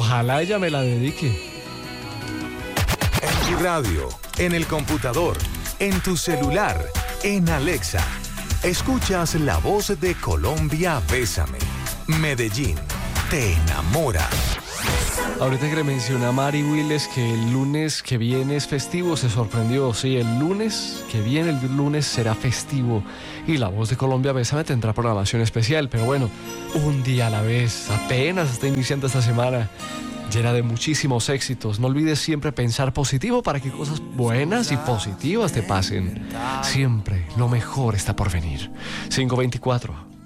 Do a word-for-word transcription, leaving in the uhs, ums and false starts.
Ojalá ella me la dedique. En tu radio, en el computador, en tu celular, en Alexa. Escuchas la voz de Colombia, Bésame. Medellín, te enamora. Ahorita que le mencioné a Mari Willes que el lunes que viene es festivo, se sorprendió. Sí, el lunes que viene, el lunes será festivo. Y La Voz de Colombia, Bésame tendrá programación especial. Pero bueno, un día a la vez. Apenas está iniciando esta semana, llena de muchísimos éxitos. No olvides siempre pensar positivo para que cosas buenas y positivas te pasen. Siempre lo mejor está por venir. cinco veinticuatro.